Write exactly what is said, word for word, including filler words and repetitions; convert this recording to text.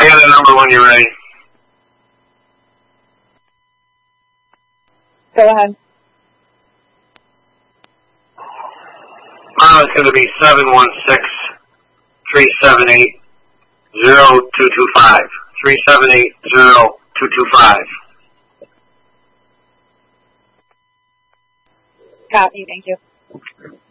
I got a number when you're ready. Go ahead. Mine is going to be seven one six, three seven eight, zero two two five. three seven eight, zero two two five. Copy, thank you.